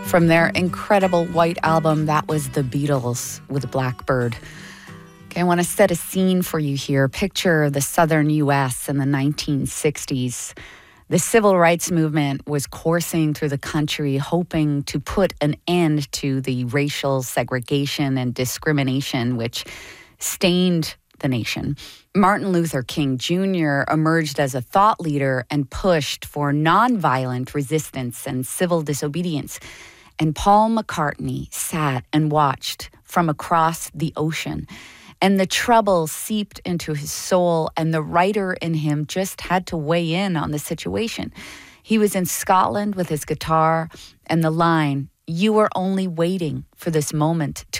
From their incredible white album, that was The Beatles with Blackbird. Okay, I want to set a scene for you here. Picture the southern U.S. in the 1960s. The civil rights movement was coursing through the country, hoping to put an end to the racial segregation and discrimination which stained the nation. Martin Luther King Jr. emerged as a thought leader and pushed for nonviolent resistance and civil disobedience. And Paul McCartney sat and watched from across the ocean. And the trouble seeped into his soul, and the writer in him just had to weigh in on the situation. He was in Scotland with his guitar, and the line, "You were only waiting for this moment to